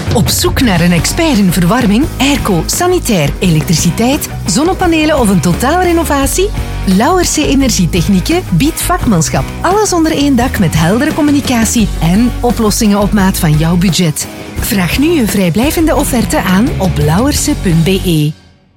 Op zoek naar een expert in verwarming, airco, sanitair, elektriciteit, zonnepanelen of een totaalrenovatie? Lauwerse Energietechnieken biedt vakmanschap. Alles onder één dak met heldere communicatie en oplossingen op maat van jouw budget. Vraag nu een vrijblijvende offerte aan op lauwerse.be.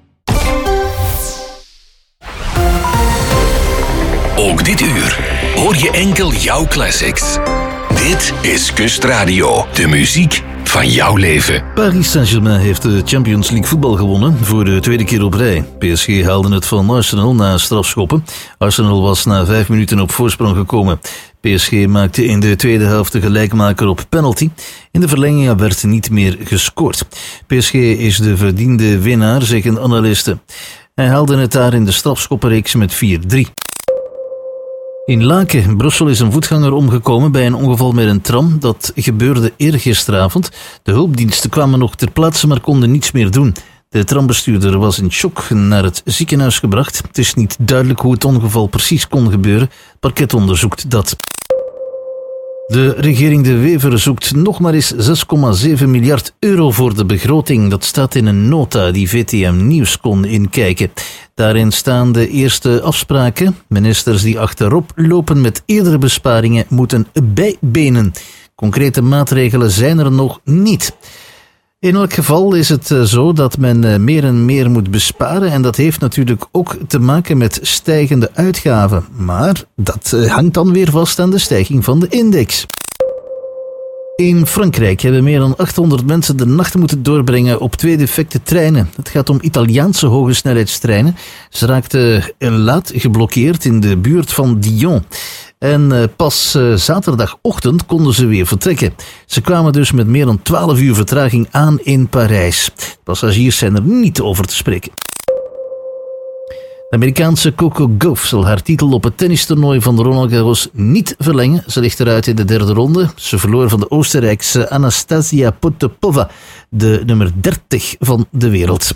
Ook dit uur hoor je enkel jouw classics. Dit is Kustradio, de muziek van jouw leven. Paris Saint-Germain heeft de Champions League voetbal gewonnen voor de tweede keer op rij. PSG haalde het van Arsenal na strafschoppen. Arsenal was na 5 minuten op voorsprong gekomen. PSG maakte in de tweede helft de gelijkmaker op penalty. In de verlenging werd niet meer gescoord. PSG is de verdiende winnaar, zeggen analisten. Hij haalde het daar in de strafschoppenreeks met 4-3. In Laken, Brussel, is een voetganger omgekomen bij een ongeval met een tram. Dat gebeurde eergisteravond. De hulpdiensten kwamen nog ter plaatse, maar konden niets meer doen. De trambestuurder was in shock naar het ziekenhuis gebracht. Het is niet duidelijk hoe het ongeval precies kon gebeuren. Het parket onderzoekt dat. De regering De Wever zoekt nog maar eens 6,7 miljard euro voor de begroting. Dat staat in een nota die VTM Nieuws kon inkijken. Daarin staan de eerste afspraken. Ministers die achterop lopen met eerdere besparingen moeten bijbenen. Concrete maatregelen zijn er nog niet. In elk geval is het zo dat men meer en meer moet besparen en dat heeft natuurlijk ook te maken met stijgende uitgaven. Maar dat hangt dan weer vast aan de stijging van de index. In Frankrijk hebben meer dan 800 mensen de nacht moeten doorbrengen op 2 defecte treinen. Het gaat om Italiaanse hogesnelheidstreinen. Ze raakten laat geblokkeerd in de buurt van Dijon. En pas zaterdagochtend konden ze weer vertrekken. Ze kwamen dus met meer dan 12 uur vertraging aan in Parijs. Passagiers zijn er niet over te spreken. De Amerikaanse Coco Gauff zal haar titel op het tennistoernooi van Roland Garros niet verlengen. Ze ligt eruit in de 3e ronde. Ze verloor van de Oostenrijkse Anastasia Potapova, de nummer 30 van de wereld.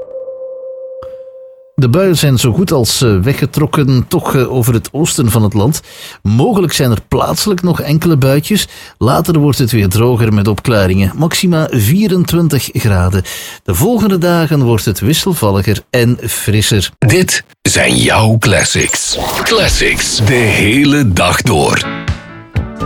De buien zijn zo goed als weggetrokken, toch over het oosten van het land. Mogelijk zijn er plaatselijk nog enkele buitjes. Later wordt het weer droger met opklaringen. Maxima 24 graden. De volgende dagen wordt het wisselvalliger en frisser. Dit zijn jouw classics. Classics de hele dag door.